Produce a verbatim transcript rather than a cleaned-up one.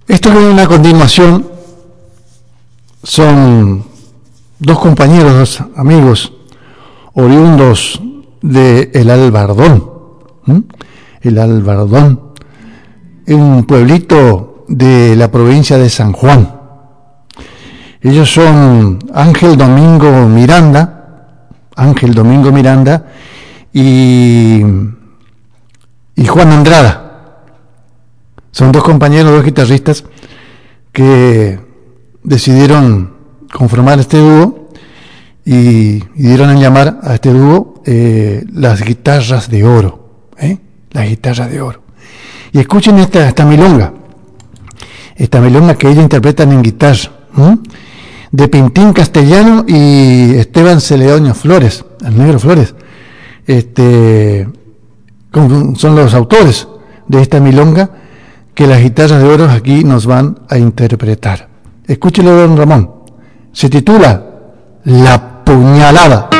Esto que viene a continuación son dos compañeros, dos amigos, oriundos de El Albardón. ¿Mm? El Albardón, un pueblito de la provincia de San Juan. Ellos son Ángel Domingo Miranda, Ángel Domingo Miranda y, y Juan Andrada. Son dos compañeros, dos guitarristas que decidieron conformar este dúo y, y dieron en llamar a este dúo eh, las guitarras de oro, ¿eh? Las guitarras de oro. Y escuchen esta, esta milonga, esta milonga que ellos interpretan en guitarra, ¿eh? De Pintín Castellano y Esteban Celedonio Flores, el Negro Flores, este, son los autores de esta milonga que las guitarras de oro aquí nos van a interpretar. Escúchelo, don Ramón. Se titula La Puñalada.